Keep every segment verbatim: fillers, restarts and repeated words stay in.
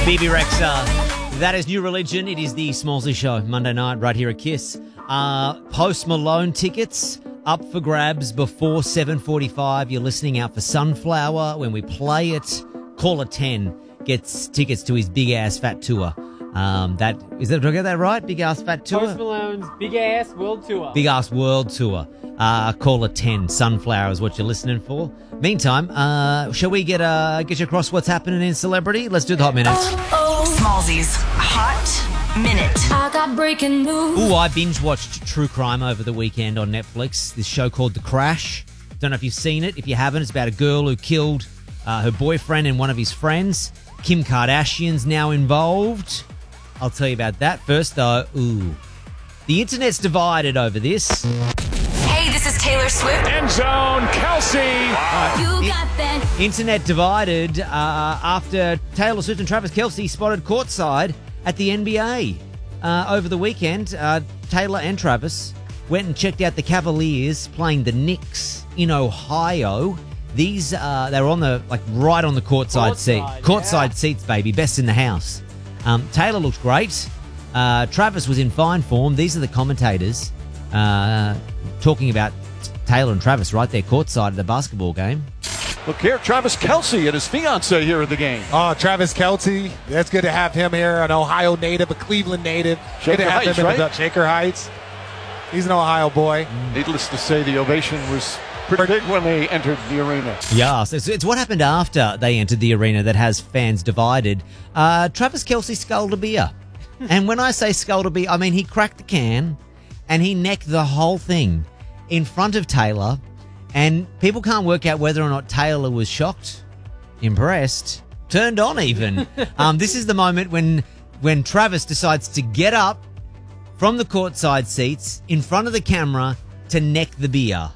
B B Rexa. That is New Religion. It is the Smallsy Show, Monday night, right here at Kiss. Uh, Post Malone tickets up for grabs before seven forty-five. You're listening out for Sunflower. When we play it, Caller ten gets tickets to his big-ass fat tour. Um, that is that, did I get that right? Big-ass fat tour? Post Malone's big-ass world tour. Big-ass world tour. Uh, Caller ten, Sunflower is what you're listening for. Meantime, uh, shall we get uh, get you across what's happening in celebrity? Let's do the Hot Minute. Smallsy's Hot Minute. I got breaking news. Ooh, I binge-watched True Crime over the weekend on Netflix. This show called The Crash. Don't know if you've seen it. If you haven't, it's about a girl who killed uh, her boyfriend and one of his friends. Kim Kardashian's now involved. I'll tell you about that. First, though, ooh. The internet's divided over this. Hey, this is Taylor Swift. End zone, Kelsey. You got that. Internet divided uh, after Taylor Swift and Travis Kelce spotted courtside at the N B A. Uh, over the weekend, uh, Taylor and Travis went and checked out the Cavaliers playing the Knicks in Ohio. These, uh, they were on the, like, right on the courtside, Courtside, seat. Courtside yeah. seats, baby. Best in the house. Um, Taylor looked great. Uh, Travis was in fine form. These are the commentators uh, talking about Taylor and Travis right there courtside at the basketball game. Look here, Travis Kelce and his fiance here at the game. Oh, Travis Kelce. That's good to have him here, an Ohio native, a Cleveland native. Shaker good to have Heights, him in right? the Shaker Heights. He's an Ohio boy. Needless to say, the ovation was pretty big when they entered the arena. Yeah, so it's, it's what happened after they entered the arena that has fans divided. Uh, Travis Kelce sculled a beer. And when I say sculled a beer, I mean he cracked the can and he necked the whole thing in front of Taylor. And people can't work out whether or not Taylor was shocked, impressed, turned on even. um, this is the moment when when Travis decides to get up from the courtside seats in front of the camera to neck the beer.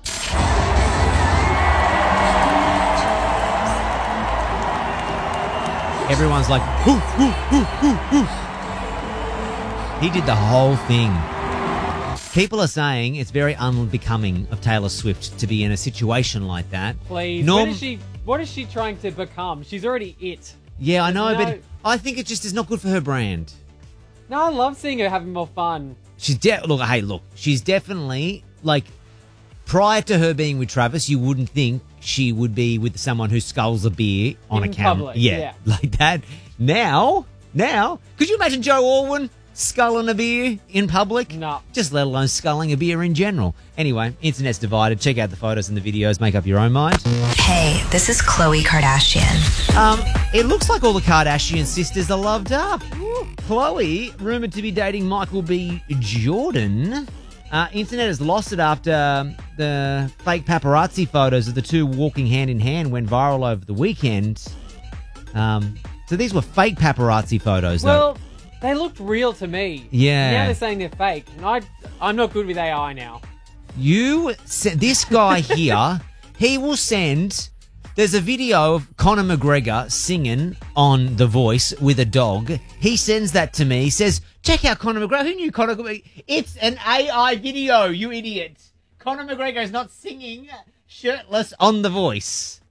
Everyone's like, hoo, hoo, hoo, hoo, hoo. He did the whole thing. People are saying it's very unbecoming of Taylor Swift to be in a situation like that. Please. Norm- What is she what is she trying to become? She's already it. Yeah, I know, There's no- but I think it just is not good for her brand. No, I love seeing her having more fun. She's de- look, hey, look, she's definitely like prior to her being with Travis, you wouldn't think she would be with someone who sculls a beer on In a camera. public, yeah, yeah. like that. Now, now, could you imagine Joe Alwyn sculling a beer in public? No. Just let alone sculling a beer in general. Anyway, internet's divided. Check out the photos and the videos. Make up your own mind. Hey, this is Khloe Kardashian. Um, it looks like all the Kardashian sisters are loved up. Khloe, rumoured to be dating Michael B. Jordan. Uh, internet has lost it after the fake paparazzi photos of the two walking hand in hand went viral over the weekend. Um, so these were fake paparazzi photos, though. Well, they looked real to me. Yeah. Now they're saying they're fake. And I, I'm not good with A I now. You, se- this guy here, he will send. There's a video of Conor McGregor singing on The Voice with a dog. He sends that to me. He says, check out Conor McGregor. Who knew Conor McGregor? It's an A I video, you idiot. Conor McGregor is not singing shirtless on The Voice.